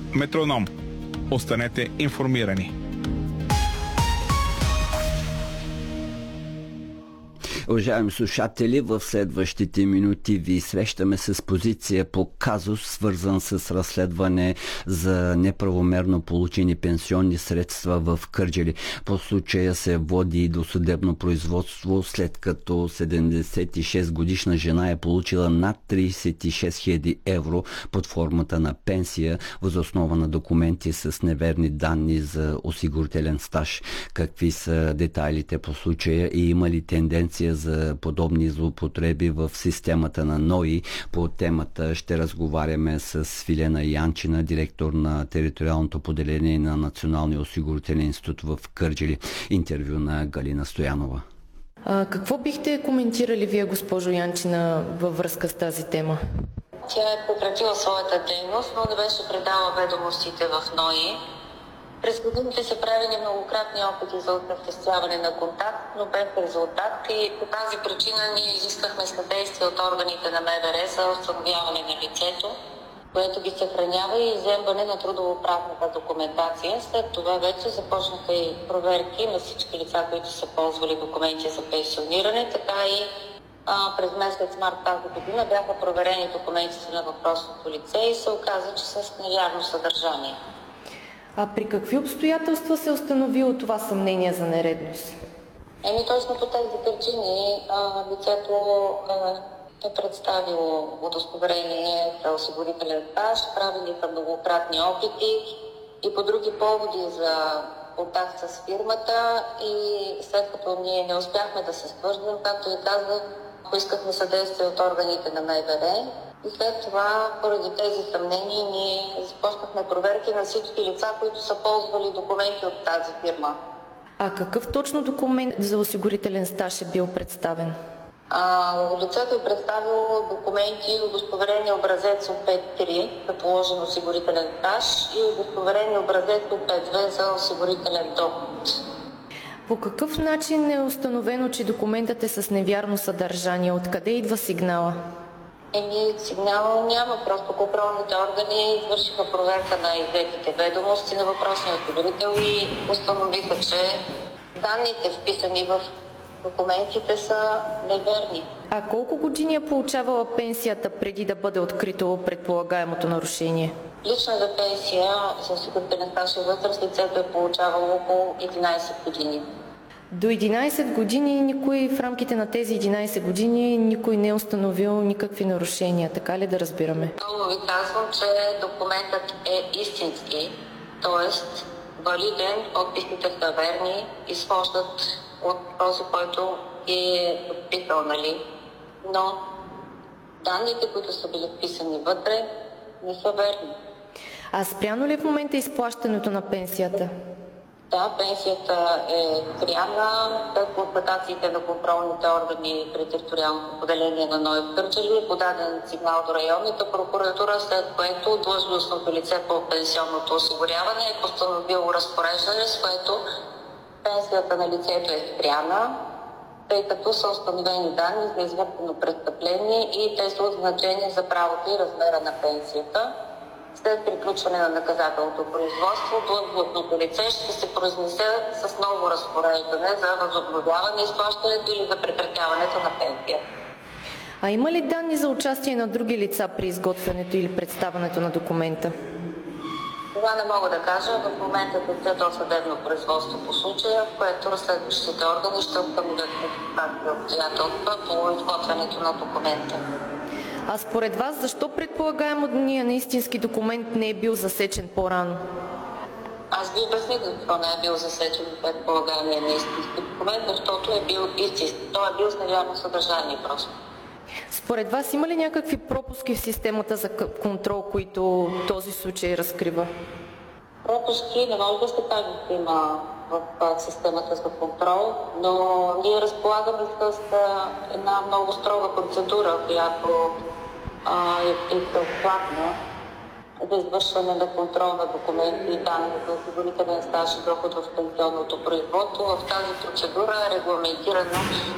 Метроном. Останете информирани. Уважаеми слушатели, в следващите минути ви срещаме с позиция по казус, свързан с разследване за неправомерно получени пенсионни средства в Кърджали. По случая се води до съдебно производство, след като 76 годишна жена е получила над 36 000 евро под формата на пенсия въз основа на документи с неверни данни за осигурителен стаж. Какви са детайлите по случая и има ли тенденция за подобни злоупотреби в системата на НОИ? По темата ще разговаряме с Филена Янчина, директор на териториалното поделение на Националния осигурителен институт в Кърджали. Интервю на Галина Стоянова. Какво бихте коментирали вие, госпожо Янчина, във връзка с тази тема? Тя е прекратила своята дейност, но не беше предала ведомостите в НОИ. През годините са правени многократни опити за осъществяване на контакт, но без резултат, и по тази причина ние изискахме съдействие от органите на МВР за установяване на лицето, което ги съхранява, и изземване на трудовоправната документация. След това вече започнаха и проверки на всички лица, които са ползвали документи за пенсиониране, така и през месец март тази година бяха проверени документите на въпросното лице и се оказа, че са с невярно съдържание. А при какви обстоятелства се е установило това съмнение за нередност? Точно по тези причини лицето е представило удостоверение за осигурителен стаж, правили са многократни опити и по други поводи за контакт с фирмата, и след като ние не успяхме да се свържем, както и казах, поискахме съдействие от органите на МВР. И след това, поради тези съмнения, ние започнахме проверки на всички лица, които са ползвали документи от тази фирма. А какъв точно документ за осигурителен стаж е бил представен? Лицето е представило документи, удостоверение образец от 5.3 за положен осигурителен стаж и удостоверение образец от 5.2 за осигурителен доход. По какъв начин е установено, че документът е с невярно съдържание? Откъде идва сигнала? Сигнал няма, просто контролните органи извършиха проверка на иззетите ведомости на въпросния осигурител и установиха, че данните, вписани в документите, са неверни. А колко години е получавала пенсията преди да бъде открито предполагаемото нарушение? Личната пенсия за осигурителен стаж и възраст лицето е получавало около 11 години. До 11 години никой в рамките на тези 11 години никой не е установил никакви нарушения, така ли да разбираме? Много ви казвам, че документът е истински, т.е. валиден, подписите са верни, изхождат от този, който е подписал, нали? Но данните, които са били вписани вътре, не са верни. А спряно ли е в момента изплащането на пенсията? Да, пенсията е спряна след констатациите на контролните органи при териториалното поделение на НОИ в Кърджали. Е подаден сигнал до районната прокуратура, след което длъжностното лице по пенсионното осигуряване е постановило разпореждане, с което пенсията на лицето е спряна, тъй като са установени данни за извършено престъпление и те са от значение за правото и размера на пенсията. След приключване на наказателното производство, длъжностното лице ще се произнесе с ново разпореждане за възобновяване изплащането или за прекратяването на пенсия. А има ли данни за участие на други лица при изготвянето или представянето на документа? Това не мога да кажа. В момента е досъдебно производство по случая, в което разследващите органи ще установят какви обстоятелства по изготвянето на документа. А според вас, защо предполагаемият неистински документ не е бил засечен по-рано? Аз ви обясних защо не е бил засечен предполагаемият неистински документ, защото е бил истински. Той е бил с невярно съдържание просто. Според вас има ли някакви пропуски в системата за контрол, които този случай разкрива? Пропуски не може да се каже, че има в системата за контрол, но ние разполагаме с една много строга процедура, която е безплатна за извършване на контрол на документи и данни за осигурителен стаж и доход в пенсионното производство. В тази процедура е регламентирано